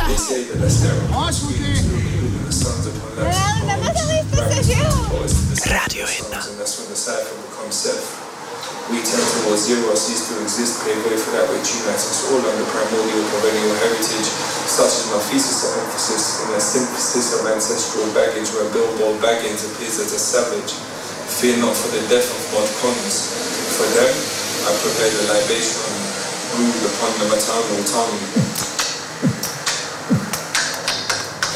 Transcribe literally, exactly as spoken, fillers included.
They say that that's their the sons upon that. Radio Hinna. And that's when the cipher becomes self. We turn towards zero, cease to exist, pave way for that which unites us all under primordial perennial heritage, such as my thesis of emphasis in the synthesis of ancestral baggage, where Bilbo Baggins appears as a savage. Fear not for the death of mod cons. For them, I prepare the libation brewed upon the maternal tongue.